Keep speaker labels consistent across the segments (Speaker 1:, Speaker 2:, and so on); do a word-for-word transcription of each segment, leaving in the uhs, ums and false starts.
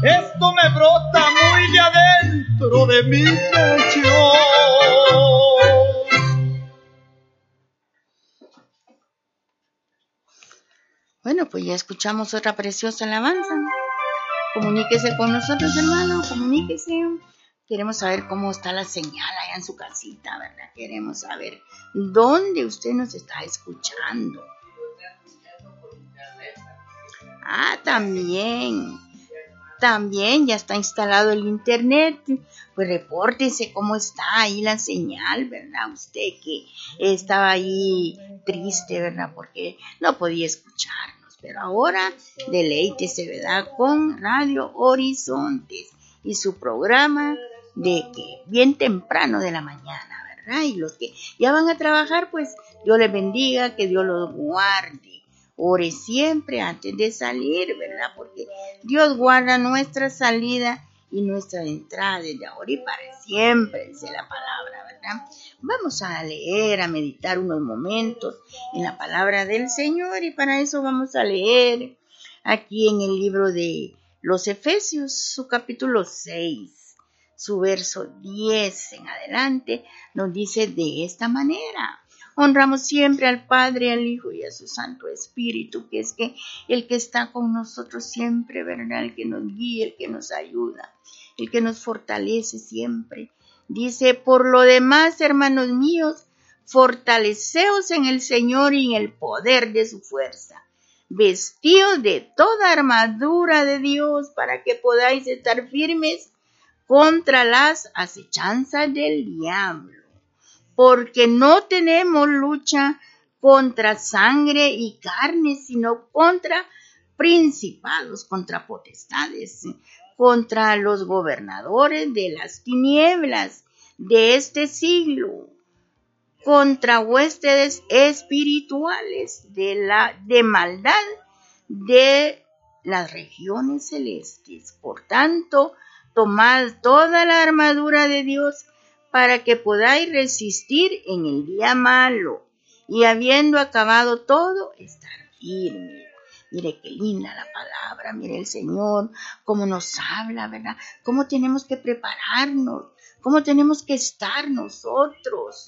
Speaker 1: Esto me brota muy de adentro de mi pecho.
Speaker 2: Bueno, pues ya escuchamos otra preciosa alabanza. Comuníquese con nosotros, hermano, comuníquese. Queremos saber cómo está la señal allá en su casita, ¿verdad? Queremos saber dónde usted nos está escuchando. Ah, también. También ya está instalado el internet. Pues repórtese cómo está ahí la señal, ¿verdad? Usted que estaba ahí triste, ¿verdad? Porque no podía escucharnos. Pero ahora deleítese, ¿verdad? Con Radio Horizontes y su programa de que bien temprano de la mañana, ¿verdad? Y los que ya van a trabajar, pues Dios les bendiga, que Dios los guarde. Ore siempre antes de salir, ¿verdad? Porque Dios guarda nuestra salida y nuestra entrada desde ahora y para siempre, dice la palabra, ¿verdad? Vamos a leer, a meditar unos momentos en la palabra del Señor y para eso vamos a leer aquí en el libro de los Efesios, su capítulo seis, su verso diez en adelante, nos dice de esta manera. Honramos siempre al Padre, al Hijo y a su Santo Espíritu, que es que el que está con nosotros siempre, ¿verdad? El que nos guía, el que nos ayuda, el que nos fortalece siempre. Dice, por lo demás, hermanos míos, fortaleceos en el Señor y en el poder de su fuerza. Vestidos de toda armadura de Dios para que podáis estar firmes contra las acechanzas del diablo. Porque no tenemos lucha contra sangre y carne, sino contra principados, contra potestades, contra los gobernadores de las tinieblas de este siglo, contra huestes espirituales de, la, de maldad de las regiones celestes. Por tanto, tomad toda la armadura de Dios para que podáis resistir en el día malo, y habiendo acabado todo, estar firmes. Mire qué linda la palabra, mire el Señor, cómo nos habla, ¿verdad? Cómo tenemos que prepararnos, cómo tenemos que estar nosotros,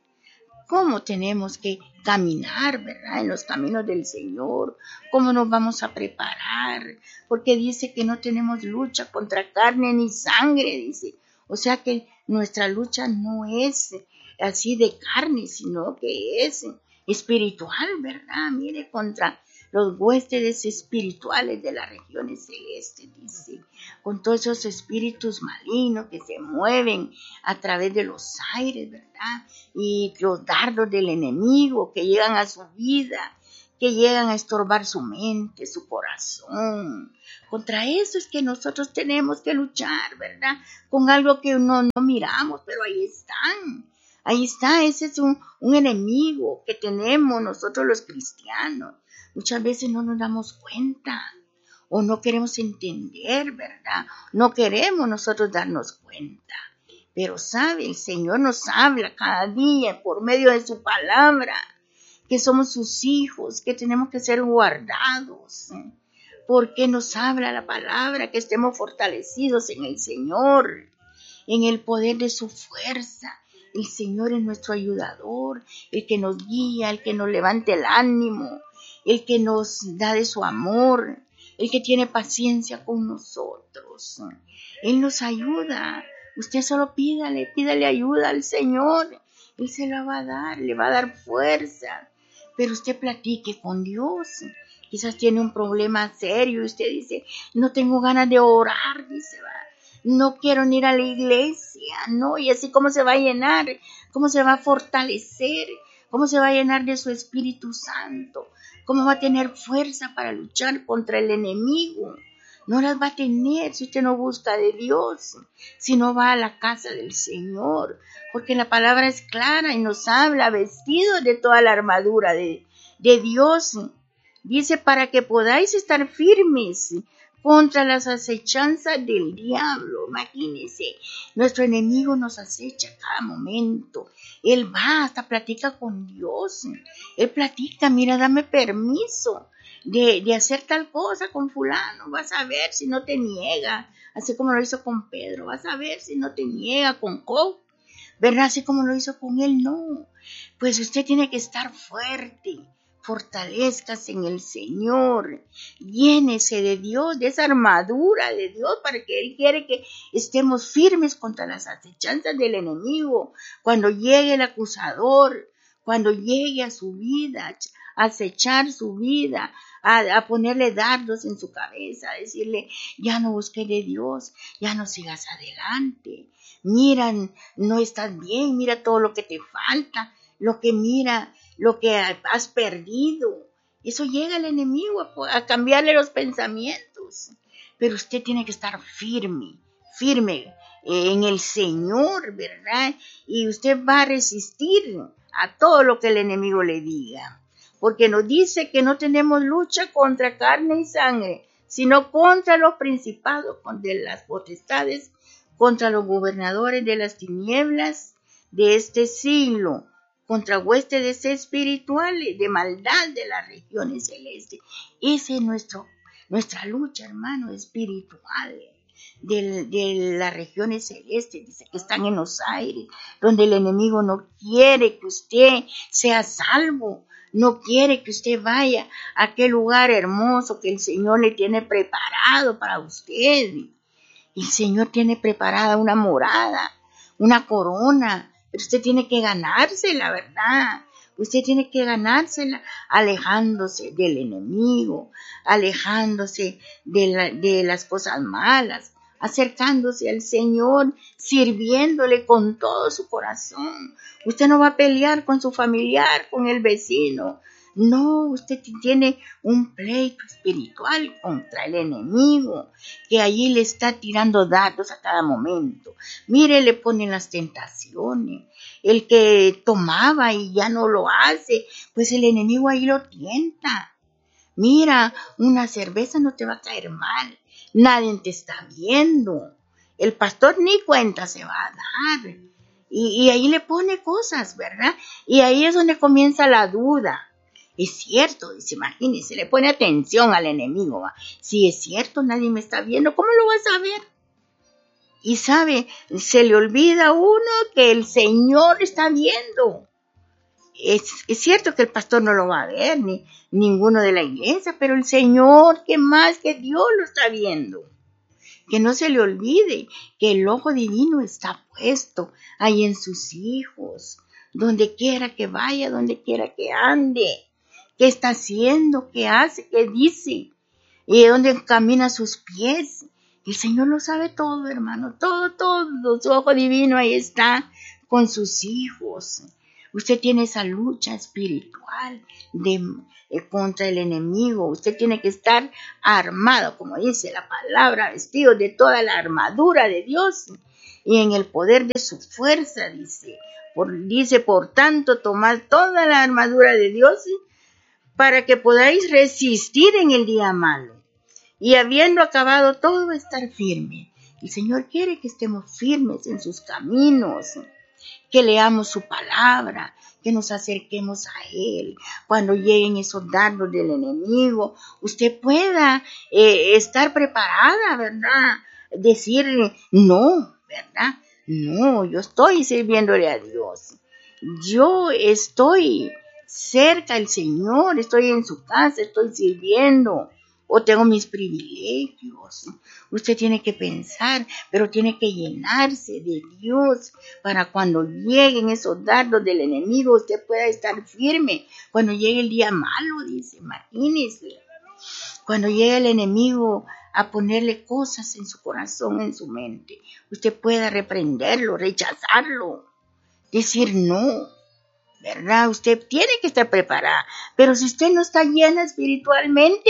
Speaker 2: cómo tenemos que caminar, ¿verdad? En los caminos del Señor, cómo nos vamos a preparar, porque dice que no tenemos lucha contra carne ni sangre, dice. O sea que nuestra lucha no es así de carne, sino que es espiritual, ¿verdad? Mire, contra los huestes espirituales de las regiones celestes, dice, con todos esos espíritus malignos que se mueven a través de los aires, ¿verdad? Y los dardos del enemigo que llegan a su vida, que llegan a estorbar su mente, su corazón. Contra eso es que nosotros tenemos que luchar, ¿verdad? Con algo que no, no miramos, pero ahí están. Ahí está, ese es un, un enemigo que tenemos nosotros los cristianos. Muchas veces no nos damos cuenta o no queremos entender, ¿verdad? No queremos nosotros darnos cuenta. Pero sabe, el Señor nos habla cada día por medio de su palabra, que somos sus hijos, que tenemos que ser guardados. Porque nos habla la palabra, que estemos fortalecidos en el Señor, en el poder de su fuerza. El Señor es nuestro ayudador, el que nos guía, el que nos levanta el ánimo, el que nos da de su amor, el que tiene paciencia con nosotros. Él nos ayuda. Usted solo pídale, pídale ayuda al Señor. Él se la va a dar, le va a dar fuerza. Pero usted platique con Dios. Quizás tiene un problema serio y usted dice, no tengo ganas de orar, dice, va. No quiero ni ir a la iglesia, ¿no? Y así, ¿cómo se va a llenar? ¿Cómo se va a fortalecer? ¿Cómo se va a llenar de su Espíritu Santo? ¿Cómo va a tener fuerza para luchar contra el enemigo? No las va a tener si usted no busca de Dios, si no va a la casa del Señor, porque la palabra es clara y nos habla vestidos de toda la armadura de, de Dios. Dice, para que podáis estar firmes contra las acechanzas del diablo. Imagínense, nuestro enemigo nos acecha cada momento. Él va, hasta platica con Dios. Él platica, mira, dame permiso. de, de hacer tal cosa con fulano, vas a ver si no te niega, así como lo hizo con Pedro, vas a ver si no te niega con Job, ¿verdad? Así como lo hizo con él, no. Pues usted tiene que estar fuerte, fortalezcas en el Señor, llénese de Dios, de esa armadura de Dios, para que Él quiere que estemos firmes contra las acechanzas del enemigo, cuando llegue el acusador, cuando llegue a su vida, a acechar su vida, a, a ponerle dardos en su cabeza, a decirle, ya no busques de Dios, ya no sigas adelante, mira, no estás bien, mira todo lo que te falta, lo que mira, lo que has perdido. Eso llega al enemigo a, a cambiarle los pensamientos. Pero usted tiene que estar firme, firme en el Señor, ¿verdad? Y usted va a resistir a todo lo que el enemigo le diga. Porque nos dice que no tenemos lucha contra carne y sangre, sino contra los principados, contra las potestades, contra los gobernadores de las tinieblas de este siglo, contra huestes espirituales de maldad de las regiones celestes. Esa es nuestro, nuestra lucha, hermano, espiritual de, de las regiones celestes. Dice que están en los aires, donde el enemigo no quiere que usted sea salvo, no quiere que usted vaya a aquel lugar hermoso que el Señor le tiene preparado para usted. El Señor tiene preparada una morada, una corona, pero usted tiene que ganársela, ¿verdad? Usted tiene que ganársela alejándose del enemigo, alejándose de, la, de las cosas malas, acercándose al Señor, sirviéndole con todo su corazón. Usted no va a pelear con su familiar, con el vecino. No, usted tiene un pleito espiritual contra el enemigo, que allí le está tirando dardos a cada momento. Mire, le ponen las tentaciones. El que tomaba y ya no lo hace, pues el enemigo ahí lo tienta. Mira, una cerveza no te va a caer mal. Nadie te está viendo. El pastor ni cuenta se va a dar. Y, y ahí le pone cosas, ¿verdad? Y ahí es donde comienza la duda. Es cierto, dice, imagínese, le pone atención al enemigo. ¿Va? Si es cierto, nadie me está viendo, ¿cómo lo vas a ver? Y sabe, se le olvida a uno que el Señor está viendo. Es, es cierto que el pastor no lo va a ver, ni ninguno de la iglesia, pero el Señor, que más que Dios lo está viendo. Que no se le olvide que el ojo divino está puesto ahí en sus hijos, donde quiera que vaya, donde quiera que ande. ¿Qué está haciendo? ¿Qué hace? ¿Qué dice? ¿Y dónde camina sus pies? El Señor lo sabe todo, hermano. Todo, todo. Su ojo divino ahí está con sus hijos. Usted tiene esa lucha espiritual de, eh, contra el enemigo. Usted tiene que estar armado, como dice la palabra, vestido de toda la armadura de Dios y en el poder de su fuerza, dice. Por, dice, por tanto, tomad toda la armadura de Dios para que podáis resistir en el día malo. Y habiendo acabado todo, estar firme. El Señor quiere que estemos firmes en sus caminos, que leamos su palabra, que nos acerquemos a Él. Cuando lleguen esos dardos del enemigo, usted pueda eh, estar preparada, ¿verdad? Decir, no, ¿verdad? No, yo estoy sirviéndole a Dios. Yo estoy cerca del Señor, estoy en su casa, estoy sirviendo, o tengo mis privilegios. Usted tiene que pensar, pero tiene que llenarse de Dios para cuando lleguen esos dardos del enemigo, usted pueda estar firme. Cuando llegue el día malo, dice, imagínese, cuando llegue el enemigo a ponerle cosas en su corazón, en su mente, usted pueda reprenderlo, rechazarlo, decir no. ¿Verdad? Usted tiene que estar preparada. Pero si usted no está llena espiritualmente,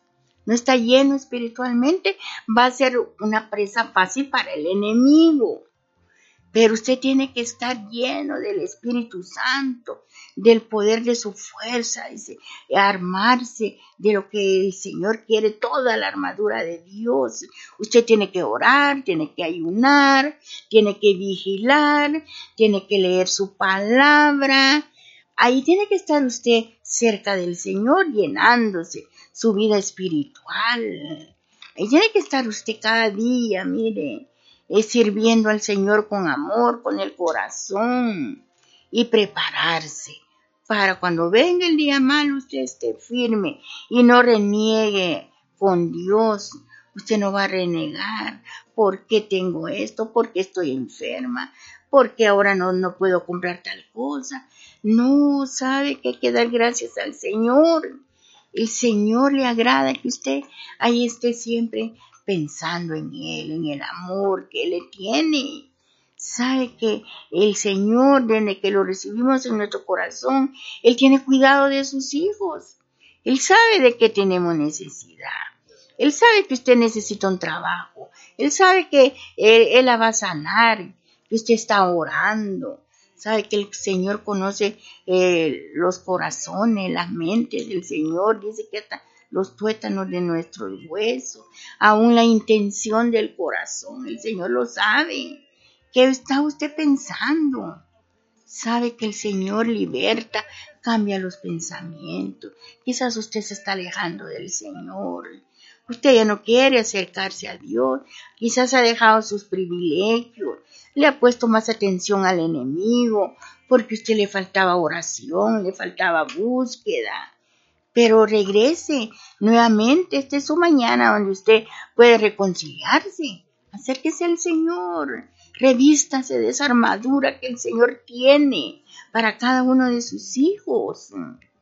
Speaker 2: no está lleno espiritualmente, va a ser una presa fácil para el enemigo. Pero usted tiene que estar lleno del Espíritu Santo, del poder de su fuerza, dice, armarse de lo que el Señor quiere, toda la armadura de Dios. Usted tiene que orar, tiene que ayunar, tiene que vigilar, tiene que leer su palabra. Ahí tiene que estar usted cerca del Señor, llenándose, su vida espiritual. Y tiene que estar usted cada día, mire, es sirviendo al Señor con amor, con el corazón, y prepararse para cuando venga el día malo usted esté firme y no reniegue con Dios. Usted no va a renegar. ¿Por qué tengo esto? ¿Por qué estoy enferma? ¿Por qué ahora no, no puedo comprar tal cosa? No, sabe que hay que dar gracias al Señor. El Señor le agrada que usted ahí esté siempre pensando en Él, en el amor que Él le tiene. Sabe que el Señor, desde que lo recibimos en nuestro corazón, Él tiene cuidado de sus hijos. Él sabe de qué tenemos necesidad. Él sabe que usted necesita un trabajo. Él sabe que Él, él la va a sanar, que usted está orando. Sabe que el Señor conoce eh, los corazones, las mentes del Señor. Dice que hasta los tuétanos de nuestros huesos, aún la intención del corazón, el Señor lo sabe. ¿Qué está usted pensando? Sabe que el Señor liberta, cambia los pensamientos. Quizás usted se está alejando del Señor. Usted ya no quiere acercarse a Dios. Quizás ha dejado sus privilegios. Le ha puesto más atención al enemigo porque a usted le faltaba oración, le faltaba búsqueda. Pero regrese nuevamente. Esta es su mañana donde usted puede reconciliarse. Acérquese al Señor. Revístase de esa armadura que el Señor tiene para cada uno de sus hijos.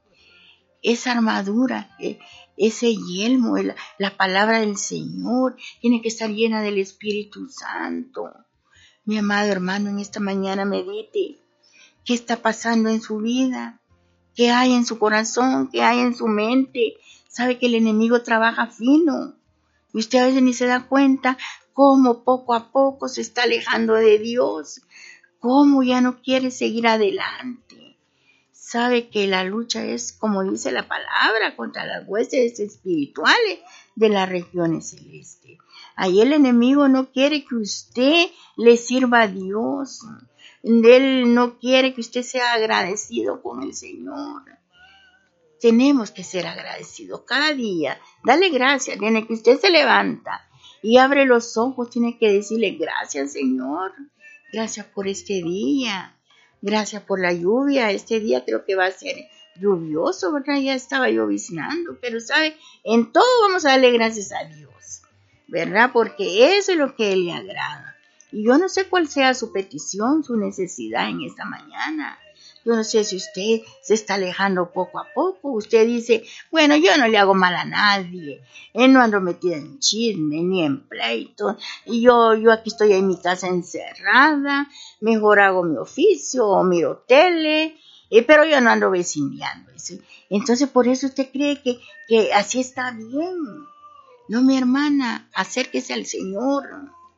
Speaker 2: Esa armadura, ese yelmo, la palabra del Señor, tiene que estar llena del Espíritu Santo. Mi amado hermano, en esta mañana medite. ¿Qué está pasando en su vida? ¿Qué hay en su corazón? ¿Qué hay en su mente? Sabe que el enemigo trabaja fino. Y usted a veces ni se da cuenta cómo poco a poco se está alejando de Dios. Cómo ya no quiere seguir adelante. Sabe que la lucha es, como dice la palabra, contra las huestes espirituales de las regiones celestes. Ahí el enemigo no quiere que usted le sirva a Dios. Él no quiere que usted sea agradecido con el Señor. Tenemos que ser agradecidos cada día. Dale gracias. Tiene que usted se levanta y abre los ojos. Tiene que decirle gracias, Señor. Gracias por este día. Gracias por la lluvia. Este día creo que va a ser lluvioso, ¿verdad? Ya estaba lloviznando. Pero, ¿sabe? En todo vamos a darle gracias a Dios, ¿verdad? Porque eso es lo que a Él le agrada. Y yo no sé cuál sea su petición, su necesidad en esta mañana. Yo no sé si usted se está alejando poco a poco. Usted dice, bueno, yo no le hago mal a nadie. Eh, no ando metida en chisme ni en pleito. Y yo, yo aquí estoy en mi casa encerrada. Mejor hago mi oficio o miro tele. Eh, pero yo no ando vecindeando. Entonces, por eso usted cree que, que así está bien. No, mi hermana, acérquese al Señor.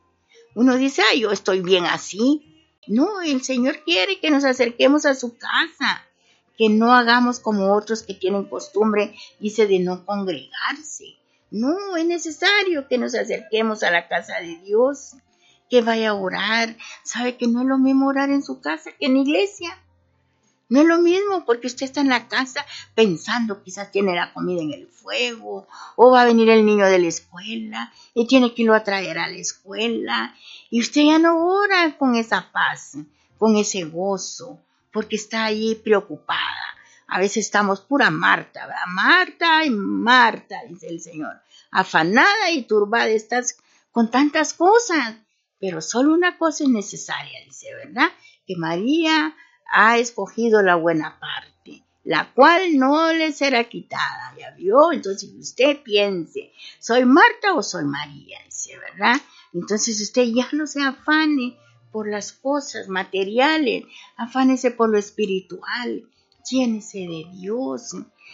Speaker 2: Uno dice, ay, yo estoy bien así. No, el Señor quiere que nos acerquemos a su casa, que no hagamos como otros que tienen costumbre, dice, de no congregarse. No, es necesario que nos acerquemos a la casa de Dios, que vaya a orar. ¿Sabe que no es lo mismo orar en su casa que en la iglesia? No es lo mismo porque usted está en la casa pensando, quizás tiene la comida en el fuego, o va a venir el niño de la escuela y tiene que irlo a traer a la escuela. Y usted ya no ora con esa paz, con ese gozo, porque está ahí preocupada. A veces estamos pura Marta, ¿verdad? Marta y Marta, dice el Señor. Afanada y turbada estás con tantas cosas, pero solo una cosa es necesaria, dice, ¿verdad? Que María ha escogido la buena parte, la cual no le será quitada, ¿ya vio? Entonces usted piense, ¿soy Marta o soy María? Dice, ¿verdad? Entonces usted ya no se afane por las cosas materiales, afánese por lo espiritual, llénese de Dios,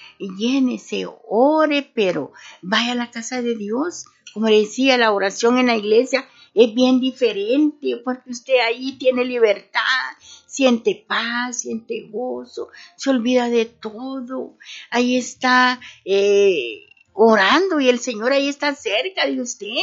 Speaker 2: llénese, ore, pero vaya a la casa de Dios. Como decía, la oración en la iglesia es bien diferente, porque usted ahí tiene libertad, siente paz, siente gozo, se olvida de todo. Ahí está eh, orando y el Señor ahí está cerca de usted.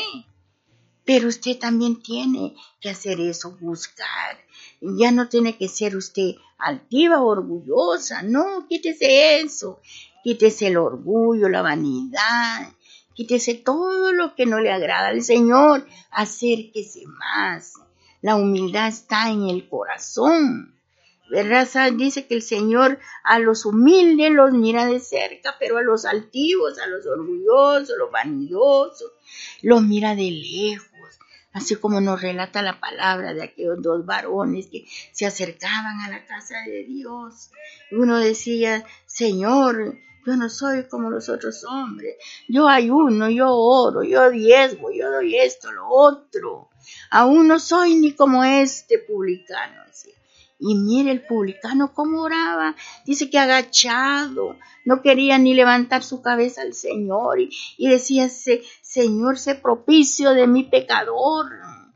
Speaker 2: Pero usted también tiene que hacer eso, buscar. Ya no tiene que ser usted altiva o orgullosa. No, quítese eso. quítese el orgullo, la vanidad, quítese todo lo que no le agrada al Señor, acérquese más. La humildad está en el corazón, ¿verdad? Dice que el Señor a los humildes los mira de cerca, pero a los altivos, a los orgullosos, los vanidosos, los mira de lejos. Así como nos relata la palabra de aquellos dos varones que se acercaban a la casa de Dios. Uno decía, Señor, yo no soy como los otros hombres. Yo ayuno, yo oro, yo diezmo, yo doy esto, lo otro. Aún no soy ni como este publicano. Decía. Y mire el publicano cómo oraba. Dice que agachado, no quería ni levantar su cabeza al Señor. Y, y decía, Señor, sé propicio de mi pecador.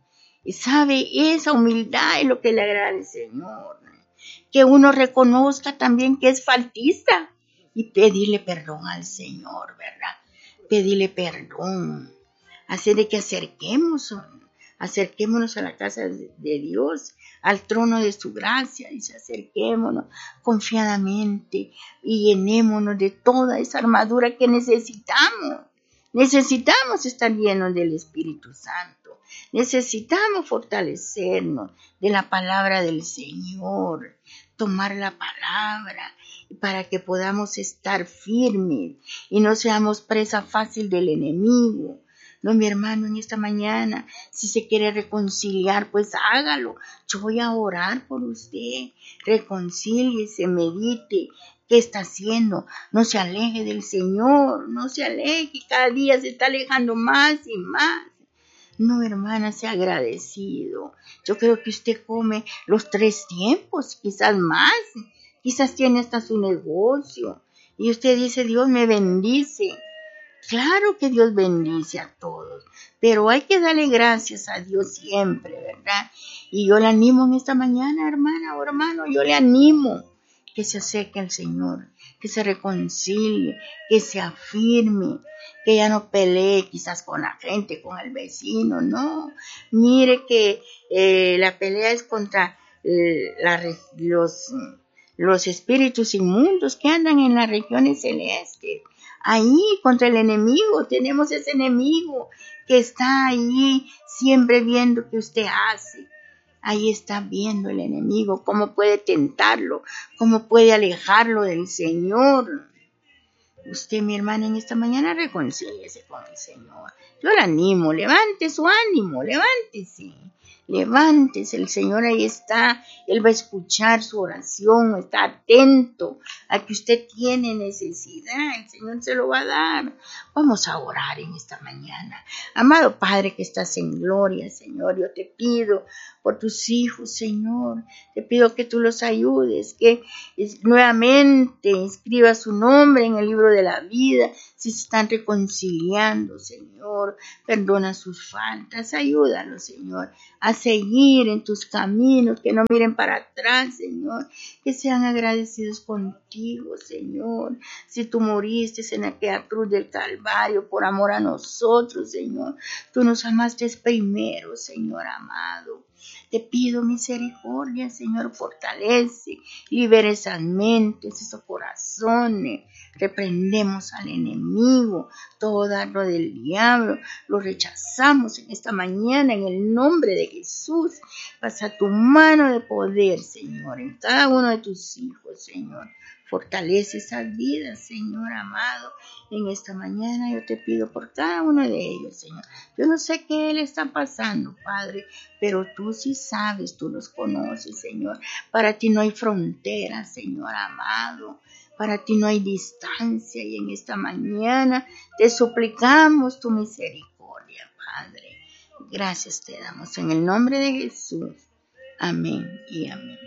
Speaker 2: Y sabe, esa humildad es lo que le agrada al Señor. Que uno reconozca también que es faltista. Y pedirle perdón al Señor, ¿verdad? Pedirle perdón. Hacer de que acerquemos, acerquémonos a la casa de Dios, al trono de su gracia, dice, acerquémonos confiadamente y llenémonos de toda esa armadura que necesitamos. Necesitamos estar llenos del Espíritu Santo. Necesitamos fortalecernos de la palabra del Señor, tomar la palabra para que podamos estar firmes y no seamos presa fácil del enemigo. No, mi hermano, en esta mañana, si se quiere reconciliar, pues hágalo. Yo voy a orar por usted. Reconcíliese, medite. ¿Qué está haciendo? No se aleje del Señor, no se aleje. Cada día se está alejando más y más. No, hermana, sea agradecido. Yo creo que usted come los tres tiempos, quizás más. Quizás tiene hasta su negocio. Y usted dice, Dios me bendice. Claro que Dios bendice a todos, pero hay que darle gracias a Dios siempre, ¿verdad? Y yo le animo en esta mañana, hermana o hermano, yo le animo que se acerque al Señor, que se reconcilie, que se afirme, que ya no pelee quizás con la gente, con el vecino, no. Mire que eh, la pelea es contra eh, la, los, los espíritus inmundos que andan en las regiones celestes. Ahí, contra el enemigo, tenemos ese enemigo que está ahí siempre viendo qué usted hace. Ahí está viendo el enemigo, cómo puede tentarlo, cómo puede alejarlo del Señor. Usted, mi hermana, en esta mañana reconcíliese con el Señor. Yo la animo, levante su ánimo, levántese. Levántese, el Señor ahí está, Él va a escuchar su oración, está atento a que usted tiene necesidad, el Señor se lo va a dar. Vamos a orar en esta mañana. Amado Padre que estás en gloria, Señor, yo te pido por tus hijos, Señor, te pido que tú los ayudes, que nuevamente inscriba su nombre en el libro de la vida, si se están reconciliando, Señor, perdona sus faltas, ayúdalos, Señor, a seguir en tus caminos, que no miren para atrás, Señor, que sean agradecidos contigo, Señor, si tú moriste en aquella cruz del Calvario por amor a nosotros, Señor, tú nos amaste primero, Señor amado. Te pido misericordia, Señor, fortalece, libera esas mentes, esos corazones. Reprendemos al enemigo, todo dardo del diablo, lo rechazamos en esta mañana en el nombre de Jesús. Pasa tu mano de poder, Señor, en cada uno de tus hijos, Señor. Fortalece esas vidas, Señor amado. En esta mañana yo te pido por cada uno de ellos, Señor. Yo no sé qué le está pasando, Padre, pero tú sí sabes, tú los conoces, Señor. Para ti no hay fronteras, Señor amado. Para ti no hay distancia. Y en esta mañana te suplicamos tu misericordia, Padre. Gracias te damos en el nombre de Jesús. Amén y amén.